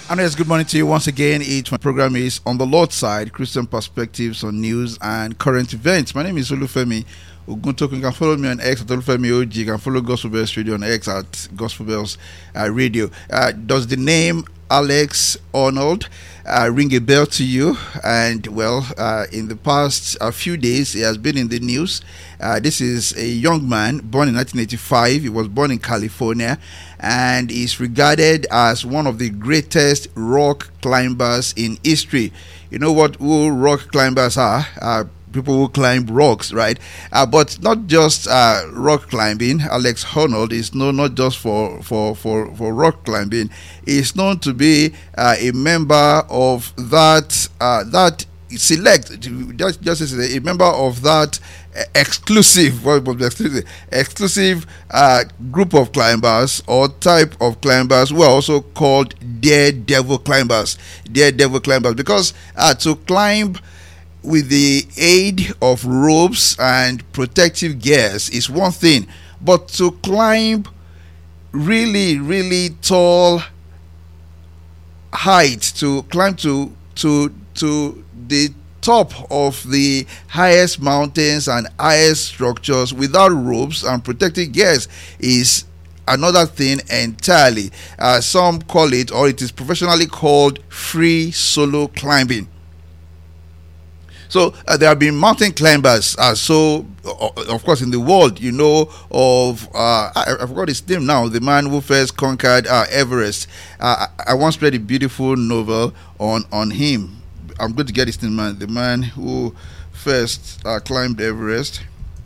And yes, good morning to you once again. Each program is On the Lord's Side, Christian perspectives on news and current events. My name is Olufemi Oguntoku. You can follow me on X at Olufemi OG. You can follow Gospel Bells Radio on X at Gospel Bells Radio. Does the name Alex Arnold ring a bell to you? And well, in the past few days, he has been in the news. This is a young man born in 1985. He was born in California and is regarded as one of the greatest rock climbers in history. You know who rock climbers are? People who climb rocks, right? But not just rock climbing. Alex Arnold is known not just for rock climbing. He's known to be a member of that select, just as a member of that exclusive group of climbers or type of climbers who are also called daredevil climbers. Daredevil climbers, because to climb with the aid of ropes and protective gears is one thing, but to climb really tall heights, to climb to the top of the highest mountains and highest structures without ropes and protective gears is another thing entirely. Some call it, or it is professionally called, free solo climbing. So there have been mountain climbers. So of course, in the world, you know of I forgot his name now. The man who first conquered Everest. I once read a beautiful novel on him. I'm going to get his name, man. The man who first climbed Everest.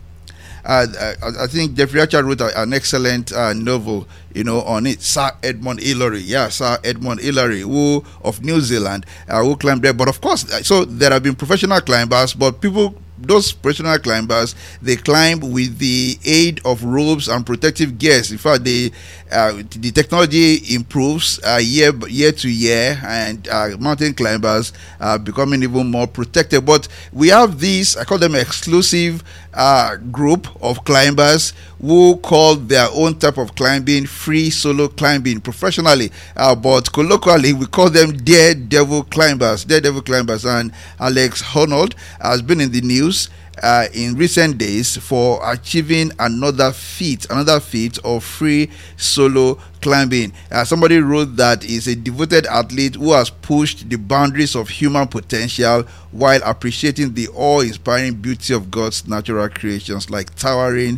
I think Jeffrey Archer wrote an excellent novel, on it. Sir Edmund Hillary, Sir Edmund Hillary, who of New Zealand, who climbed there. But of course, so there have been professional climbers, but those professional climbers, they climb with the aid of ropes and protective gears. In fact, the technology improves year to year, and mountain climbers are becoming even more protected. But we have these, I call them exclusive group of climbers who call their own type of climbing free solo climbing professionally, but colloquially we call them daredevil climbers. And Alex Arnold has been in the news in recent days for achieving another feat of free solo climbing. Somebody wrote that he's a devoted athlete who has pushed the boundaries of human potential while appreciating the awe-inspiring beauty of God's natural creations, like towering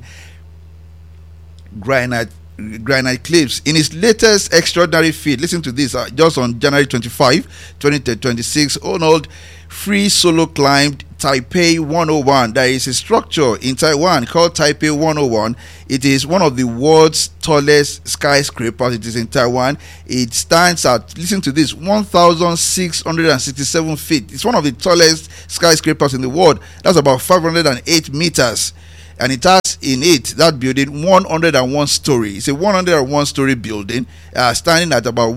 granite cliffs. In his latest extraordinary feat, listen to this, just on January 25, 2026, Arnold free solo climbed Taipei 101. There is a structure in Taiwan called Taipei 101. It is one of the world's tallest skyscrapers. It is in Taiwan. It stands at, listen to this, 1,667 feet. It's one of the tallest skyscrapers in the world. That's about 508 meters. And it has in it, that building, 101 story. It's a 101 story building standing at about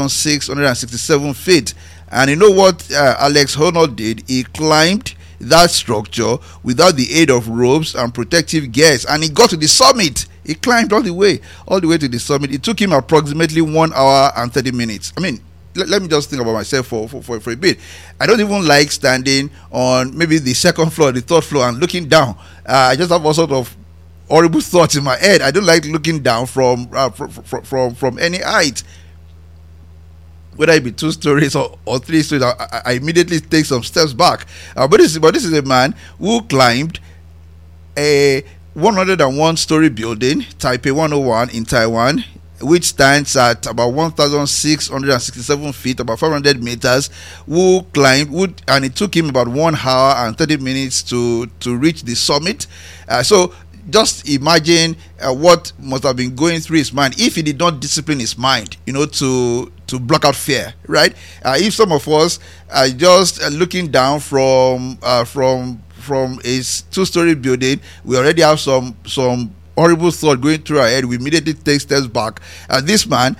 1,667 feet. And you know what Alex Arnold did? He climbed that structure without the aid of ropes and protective gears, and he got to the summit. He climbed all the way to the summit. It took him approximately 1 hour and 30 minutes. I mean, let me just think about myself for a bit. I don't even like standing on maybe the second floor, the third floor, and looking down. I just have all sort of horrible thoughts in my head. I don't like looking down from any height, whether it be 2 stories or 3 stories. I immediately take some steps back. But this is a man who climbed a 101 story building, Taipei 101 in Taiwan, which stands at about 1,667 feet, about 500 meters, who climbed, and it took him about 1 hour and 30 minutes to reach the summit. So just imagine what must have been going through his mind if he did not discipline his mind, to block out fear, right? If some of us are just looking down from a 2-story building, we already have some horrible thought going through our head. We immediately take steps back. This man,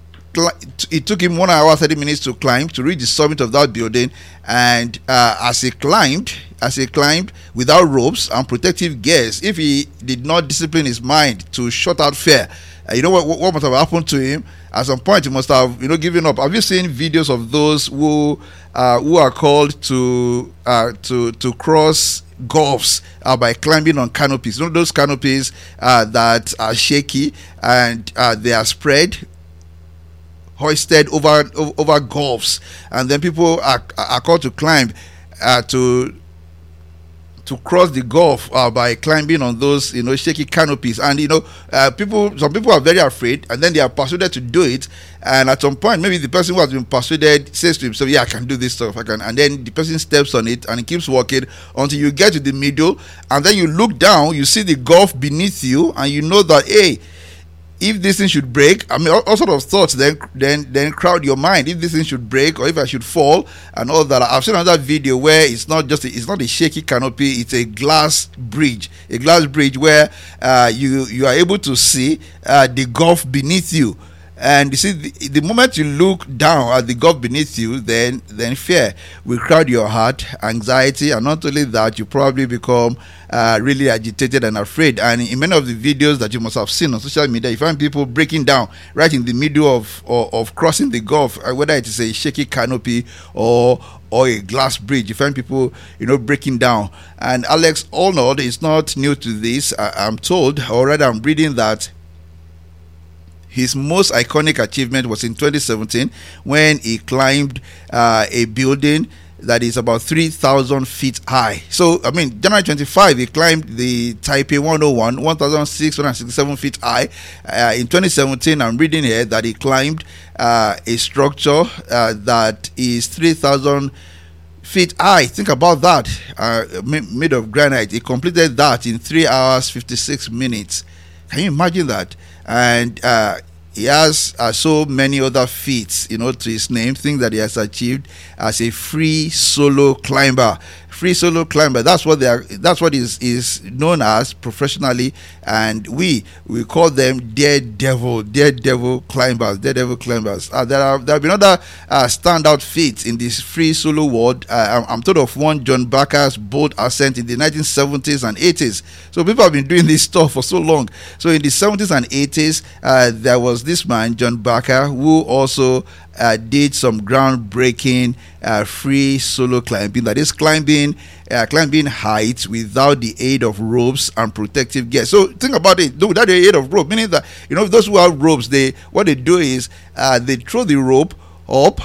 it took him 1 hour 30 minutes to climb to reach the summit of that building, and as he climbed without ropes and protective gears, if he did not discipline his mind to shut out fear, You know what must have happened to him? At some point, he must have, given up. Have you seen videos of those who are called to cross gulfs by climbing on canopies? Those canopies that are shaky and they are spread, hoisted over gulfs, and then people are called to climb to cross the gulf by climbing on those shaky canopies. And some people are very afraid, and then they are persuaded to do it. And at some point, maybe the person who has been persuaded says to himself, yeah, I can do this stuff, I can. And then the person steps on it and he keeps walking until you get to the middle, and then you look down, you see the gulf beneath you, and you know that, hey, if this thing should break, I mean, all sort of thoughts then crowd your mind. If this thing should break, or if I should fall, and all that. I've seen another video where it's not a shaky canopy; it's a glass bridge where you are able to see the gulf beneath you. And you see, the moment you look down at the gulf beneath you, then fear will crowd your heart, anxiety, and not only that, you probably become really agitated and afraid. And in many of the videos that you must have seen on social media, you find people breaking down right in the middle of crossing the gulf, whether it is a shaky canopy or a glass bridge. You find people, breaking down. And Alex Honnold is not new to this. I'm told, or rather, I'm reading that his most iconic achievement was in 2017 when he climbed a building that is about 3,000 feet high. So, I mean, January 25, he climbed the Taipei 101, 1,667 feet high. In 2017, I'm reading here that he climbed a structure that is 3,000 feet high. Think about that, made of granite. He completed that in 3 hours 56 minutes. Can you imagine that? And he has so many other feats, to his name, things that he has achieved as a free solo climber. That's what that's what is known as professionally, and we call them daredevil climbers. There have been other standout feats in this free solo world. I'm told of one, John Barker's bold ascent in the 1970s and 80s. So people have been doing this stuff for so long. So in the 70s and 80s, there was this man, John Barker, who also did some groundbreaking free solo climbing, that is climbing heights without the aid of ropes and protective gear. So think about it, without the aid of rope, meaning that those who have ropes, what they do is they throw the rope up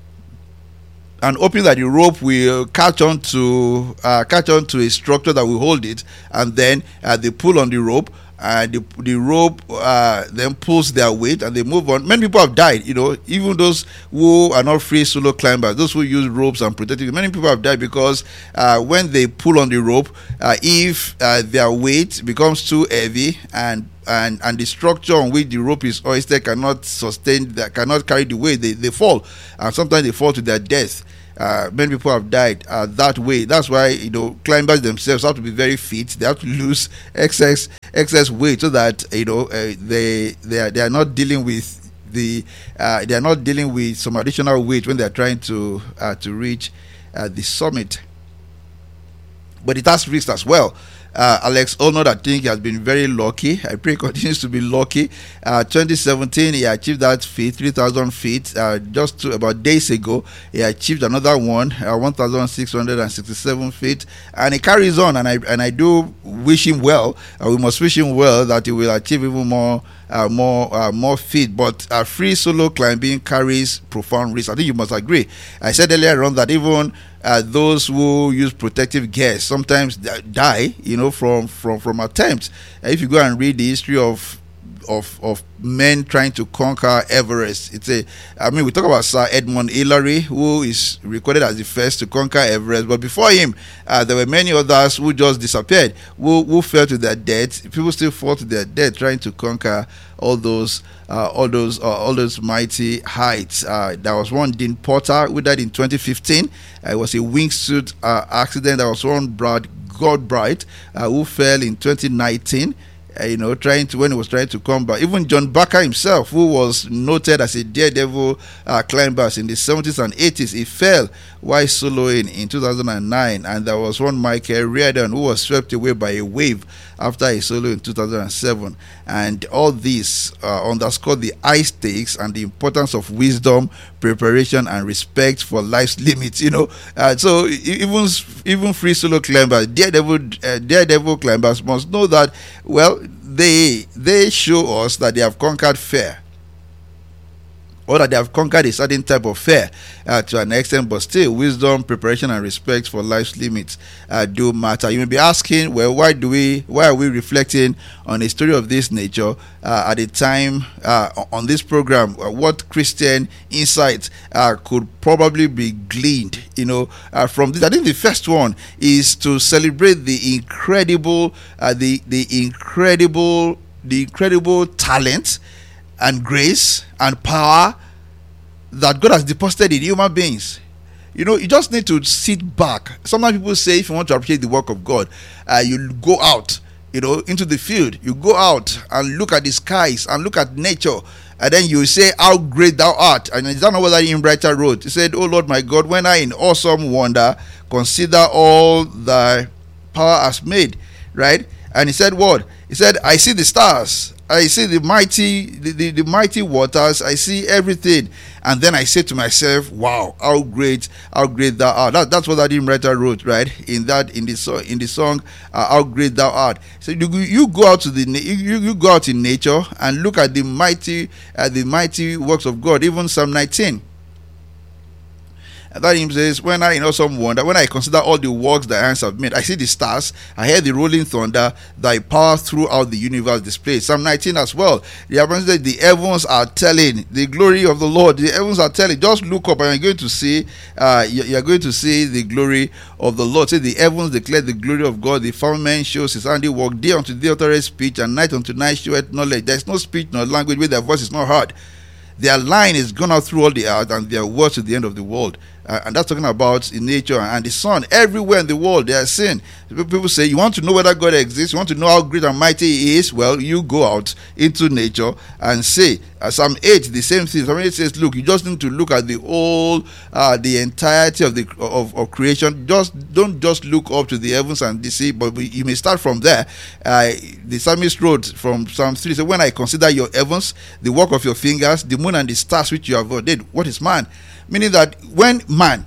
and hoping that the rope will catch on to a structure that will hold it, and then they pull on the rope. The rope then pulls their weight and they move on. Many people have died, even those who are not free solo climbers, those who use ropes and protective. Many people have died because when they pull on the rope, if their weight becomes too heavy and the structure on which the rope is hoisted cannot carry the weight, they fall, and sometimes they fall to their death. Many people have died that way. That's why climbers themselves have to be very fit. They have to lose excess weight so that they are not dealing with they are not dealing with some additional weight when they are trying to reach the summit. But it has risks as well. Alex Honnold, I think, he has been very lucky. I pray he continues to be lucky. 2017, he achieved that feat, 3,000 feet. Just about days ago, he achieved another one, 1,667 feet, and he carries on. And I do wish him well. We must wish him well that he will achieve even more feet. But free solo climbing carries profound risk. I think you must agree. I said earlier on that even those who use protective gear sometimes die, from attempts. If you go and read the history of men trying to conquer Everest, we talk about Sir Edmund Hillary, who is recorded as the first to conquer Everest, but before him there were many others who just disappeared, who fell to their death. People still fall to their death trying to conquer all those mighty heights. There was one, Dean Porter, who died in 2015. It was a wingsuit accident. There was one, Brad Goldbright, who fell in 2019. trying to, when he was trying to come back. Even John Barker himself, who was noted as a daredevil climber in the 70s and 80s, he fell while soloing in 2009, and there was one Michael Riordan who was swept away by a wave after a solo in 2007. And all this underscored the high stakes and the importance of wisdom, preparation, and respect for life's limits. So even free solo climbers, daredevil climbers must know that, well, they show us that they have conquered fear, or that they have conquered a certain type of fear to an extent, but still wisdom, preparation, and respect for life's limits do matter. You may be asking, well, why are we reflecting on a story of this nature at a time on this program? What Christian insights could probably be gleaned from this? I think the first one is to celebrate the incredible talent and grace and power that God has deposited in human beings. You just need to sit back. Sometimes people say, if you want to appreciate the work of God, you go out, into the field. You go out and look at the skies and look at nature, and then you say, how great thou art. And is that not what that hymn writer wrote? He said, oh Lord my God, when I in awesome wonder consider all thy power has made. Right? And he said what? He said, I see the stars, I see the mighty waters, I see everything, and then I say to myself, wow, how great thou art. That's what that hymn writer wrote, right? In the song, how great thou art. So you go out to you go out in nature and look at the mighty works of God. Even Psalm 19. And that hymn says, when I in awesome wonder, when I consider all the works thy hands have made, I see the stars, I hear the rolling thunder, thy power throughout the universe displayed. Psalm 19 as well. The heavens are telling the glory of the Lord. The heavens are telling. Just look up and you're going to see the glory of the Lord. Say, the heavens declare the glory of God. The firmament shows his handiwork. Day unto day uttereth speech, and night unto night showeth knowledge. There is no speech nor language where their voice is not heard. Their line is gone out through all the earth, and their words to the end of the world. And that's talking about in nature and the sun. Everywhere in the world they are seen. People say, you want to know whether God exists, you want to know how great and mighty he is, well, you go out into nature and say, Psalm 8, the same thing. Psalm 8 says, look, you just need to look at the whole the entirety of creation. Don't just look up to the heavens and the sea, but you may start from there. The psalmist wrote from Psalm 3, so when I consider your heavens, the work of your fingers, the moon and the stars which you have ordained, what is man? Meaning that when man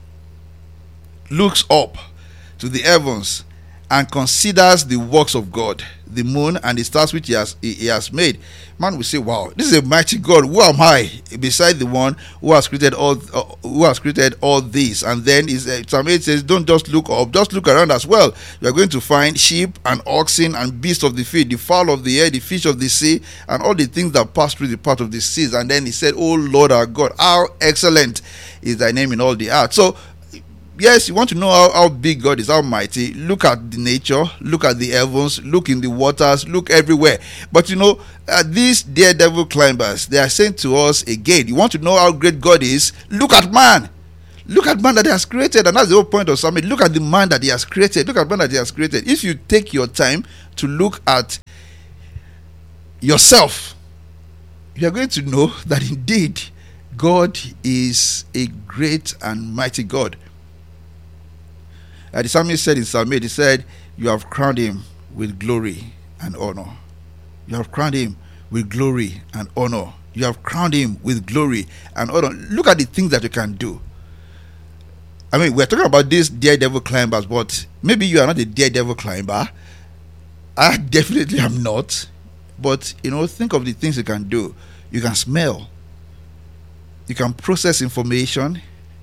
looks up to the heavens and considers the works of God, the moon and the stars which he has made, man will say, wow, this is a mighty God. Who am I beside the one who has created all this? And then Psalm 8 says, don't just look up, just look around as well. You are going to find sheep and oxen and beasts of the field, the fowl of the air, the fish of the sea, and all the things that pass through the path of the seas. And then he said, oh Lord our God, how excellent is thy name in all the earth. So yes, you want to know how big God is, how mighty. Look at the nature, look at the heavens, look in the waters, look everywhere. But these daredevil climbers, they are saying to us again, you want to know how great God is? Look at man. Look at man that he has created. And that's the whole point of Psalm 8. Look at the man that he has created. Look at man that he has created. If you take your time to look at yourself, you are going to know that indeed God is a great and mighty God. The psalmist said in Psalm 8, he said, you have crowned him with glory and honor. You have crowned him with glory and honor. You have crowned him with glory and honor. Look at the things that you can do. I mean, we're talking about these daredevil climbers, but maybe you are not a daredevil climber. I definitely am not. But, think of the things you can do. You can smell. You can process information.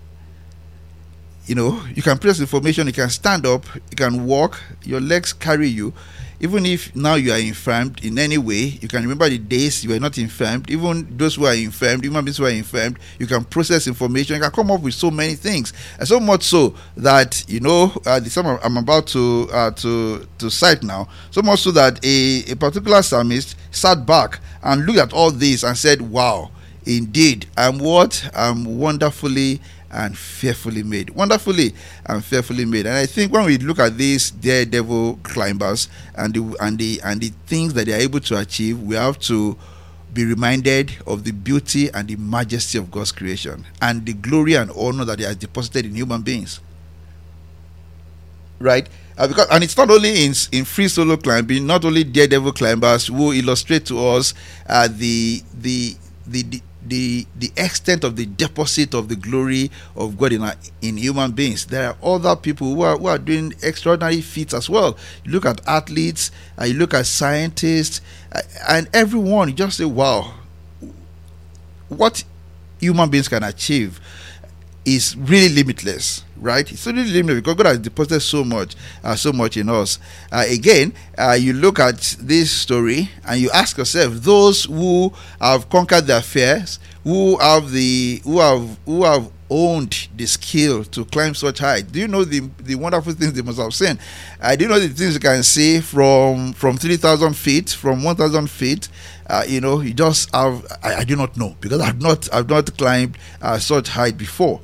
You can process information, you can stand up, you can walk, your legs carry you. Even if now you are infirmed in any way, you can remember the days you were not infirmed. Even those who are infirmed, human beings who are infirmed, you can process information, you can come up with so many things. And so much so that, the psalm I'm about to cite now, so much so that a particular psalmist sat back and looked at all this and said, wow, indeed, I'm wonderfully and fearfully made. Wonderfully and fearfully made. And I think when we look at these daredevil climbers and the things that they are able to achieve, we have to be reminded of the beauty and the majesty of God's creation and the glory and honor that He has deposited in human beings. Right? Because, and it's not only in free solo climbing, not only daredevil climbers who illustrate to us the extent of the deposit of the glory of God in human beings. There are other people who are doing extraordinary feats as well. You look at athletes, you look at scientists, and everyone, you just say, wow, what human beings can achieve is really limitless, right? It's really limitless because God has deposited so much in us. Again, you look at this story and you ask yourself, those who have conquered their fears, who have owned the skill to climb such height. Do you know the wonderful things they must have seen? Do you know the things you can see from 3,000 feet, from 1,000 feet? You just have. I do not know because I've not climbed such height before.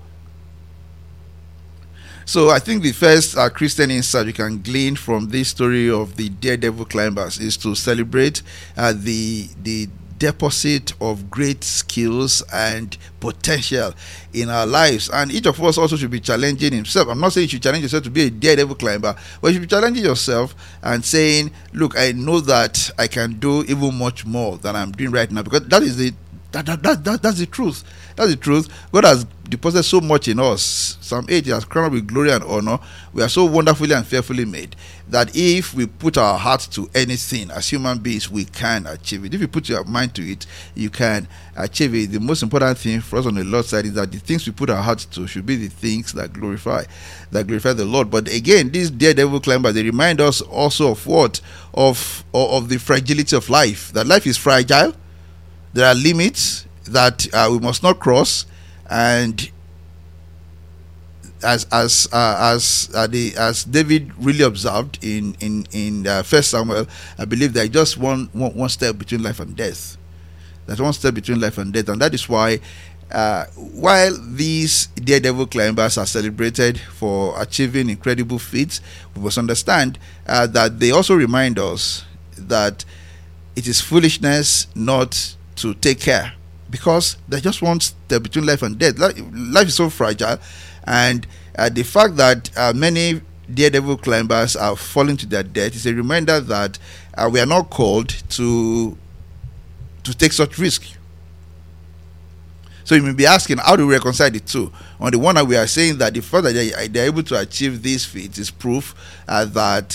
So I think the first Christian insight we can glean from this story of the daredevil climbers is to celebrate the deposit of great skills and potential in our lives. And each of us also should be challenging himself. I'm not saying you should challenge yourself to be a daredevil climber, but you should be challenging yourself and saying, look, I know that I can do even much more than I'm doing right now, because that is that's the truth. That's the truth. God has deposited so much in us. Psalm 8 has crowned with glory and honor. We are so wonderfully and fearfully made that if we put our heart to anything as human beings, we can achieve it. If you put your mind to it, you can achieve it. The most important thing for us on the Lord's side is that the things we put our heart to should be the things that glorify the Lord. But again, these daredevil climbers, they remind us also of what? Of the fragility of life. That life is fragile. There are limits that we must not cross, and as David really observed in First Samuel, I believe there is just one step between life and death. There's one step between life and death, and that is why while these daredevil climbers are celebrated for achieving incredible feats, we must understand that they also remind us that it is foolishness not to take care, because there's just one step between life and death. Life is so fragile, and the fact that many daredevil climbers are falling to their death is a reminder that we are not called to take such risk. So you may be asking, how do we reconcile the two? On the one hand, we are saying that the fact that they are able to achieve these feats is proof that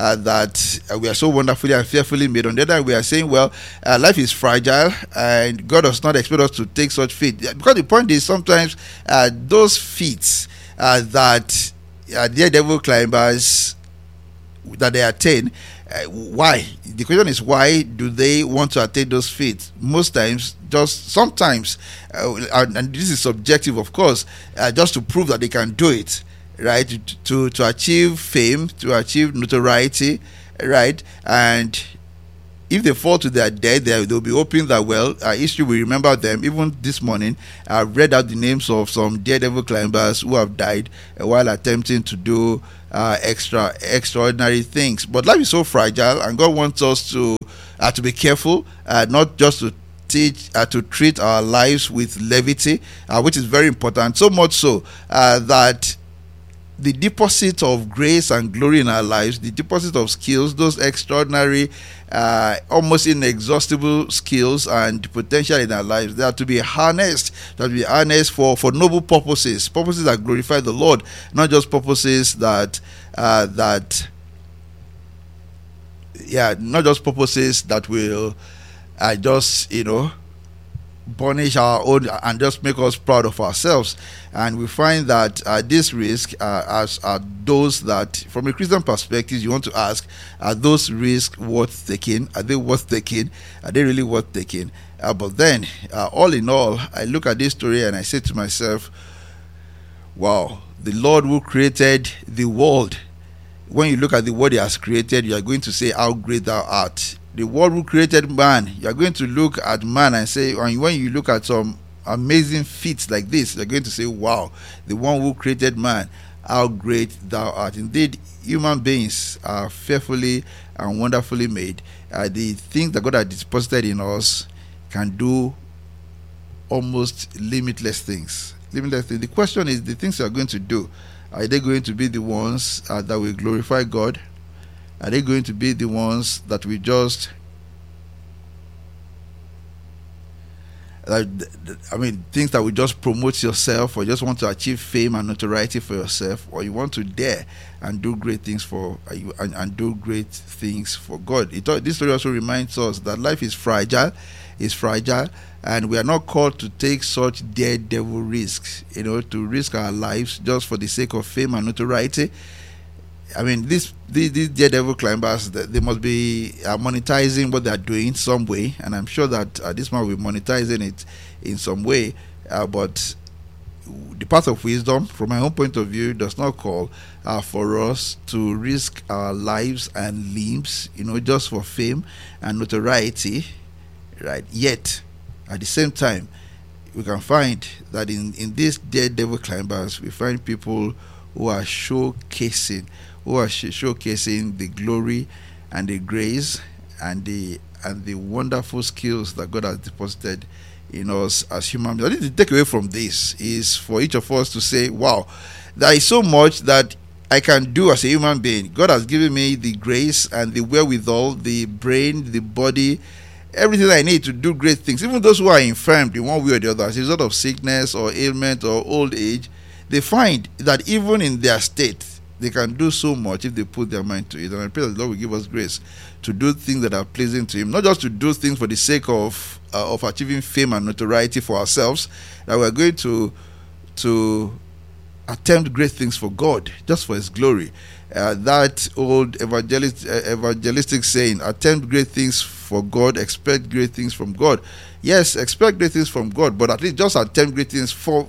we are so wonderfully and fearfully made. On the other hand, we are saying, well, life is fragile and God does not expect us to take such feats. Because the point is, sometimes those feats that daredevil climbers that they attain, why? The question is, why do they want to attain those feats? Most times, just sometimes, and this is subjective, of course, just to prove that they can do it, right? To achieve fame, to achieve notoriety, right? And if they fall to their death, they'll be hoping that, well, history will remember them. Even this morning, I read out the names of some daredevil climbers who have died while attempting to do extraordinary things. But life is so fragile, and God wants us to be careful, not just to treat our lives with levity, which is very important. So much so that the deposit of grace and glory in our lives, the deposit of skills, those extraordinary, almost inexhaustible skills and potential in our lives, they are to be harnessed. For noble purposes that glorify the Lord, not just purposes not just purposes that will just punish our own and just make us proud of ourselves. And we find that this risk are those that, from a Christian perspective, you want to ask, are those risks worth taking? Are they worth taking? Are they really worth taking? But then, all in all, I look at this story and I say to myself, wow, the Lord who created the world, when you look at the world He has created, you are going to say, how great thou art. The world who created man, you are going to look at man and say, and when you look at some amazing feats like this, you're going to say, wow, the one who created man, how great thou art. Indeed, human beings are fearfully and wonderfully made. The things that God has deposited in us can do almost limitless things. The question is, the things you are going to do, are they going to be the ones that will glorify God? Are they going to be the ones that will just, things that will just promote yourself, or just want to achieve fame and notoriety for yourself, or you want to dare and do great things for and do great things for God? This story also reminds us that life is fragile, and we are not called to take such daredevil risks, to risk our lives just for the sake of fame and notoriety. These daredevil climbers, they must be monetizing what they are doing some way, and I'm sure that this man will be monetizing it in some way. But the path of wisdom, from my own point of view, does not call for us to risk our lives and limbs, just for fame and notoriety, right? Yet, at the same time, we can find that in these daredevil climbers, we find people who are showcasing the glory and the grace and the wonderful skills that God has deposited in us as human beings. I think the takeaway from this is for each of us to say, wow, there is so much that I can do as a human being. God has given me the grace and the wherewithal, the brain, the body, everything I need to do great things. Even those who are infirmed in one way or the other as a result of sickness or ailment or old age, they find that even in their state, they can do so much if they put their mind to it. And I pray that the Lord will give us grace to do things that are pleasing to Him, not just to do things for the sake of achieving fame and notoriety for ourselves, that we're going to attempt great things for God, just for His glory. That old evangelistic saying, attempt great things for God, expect great things from God. Yes, expect great things from God, but at least just attempt great things for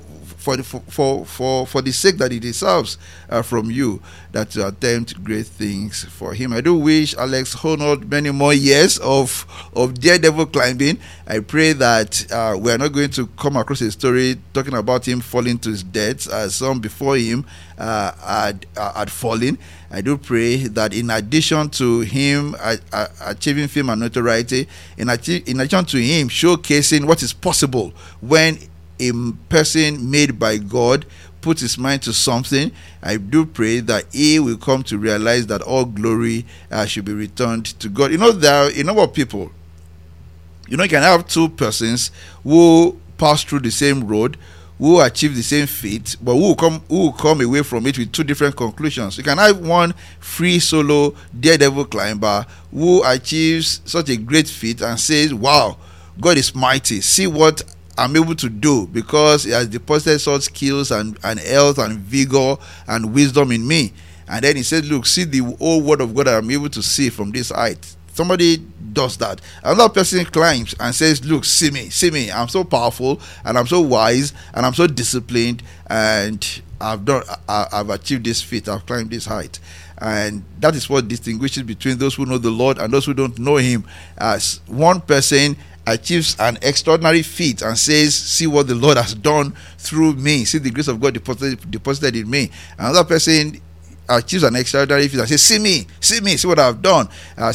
the sake that He deserves from you, that to attempt great things for Him. I do wish Alex Honnold many more years of daredevil climbing. I pray that we are not going to come across a story talking about him falling to his death as some before him had fallen. I do pray that in addition to him achieving fame and notoriety, in addition to him showcasing what is possible when a person made by God puts his mind to something, I do pray that he will come to realize that all glory should be returned to God. There are a number of people. You can have two persons who pass through the same road, who achieve the same feat, but who will come away from it with two different conclusions. You can have one free solo daredevil climber who achieves such a great feat and says, wow, God is mighty. See what I'm able to do because He has deposited such skills and health and vigor and wisdom in me. And then he said, look, see the whole word of God that I'm able to see from this height. Somebody does that. Another person climbs and says, look, see me. I'm so powerful and I'm so wise and I'm so disciplined and I've achieved this feat. I've climbed this height. And that is what distinguishes between those who know the Lord and those who don't know Him. As one person achieves an extraordinary feat and says, see what the Lord has done through me, see the grace of God deposited in me. Another person achieves an extraordinary feat and says, see me, see what I've done,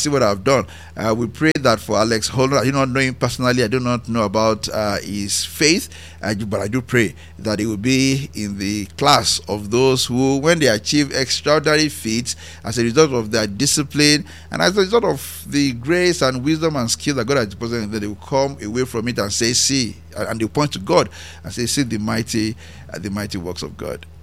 we pray that for Alex Honnold. I do not know him personally, I do not know about his faith, but I do pray that he will be in the class of those who, when they achieve extraordinary feats as a result of their discipline and as a result of the grace and wisdom and skill that God has deposited in them, they will come away from it and say, see, and they point to God and say, see the mighty works of God.